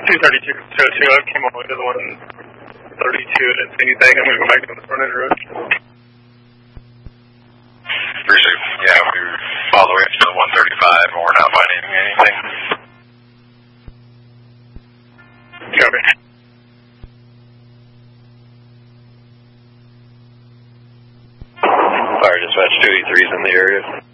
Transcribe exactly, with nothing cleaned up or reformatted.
two thirty-two, two oh two, I came all the way to the one thirty-two, I didn't see anything. I'm going to go back down the front end of the road. Appreciate it. Yeah, we were all the way up to the one thirty-five, and we're not finding anything. Copy. Fire dispatch two eighty-three is in the area.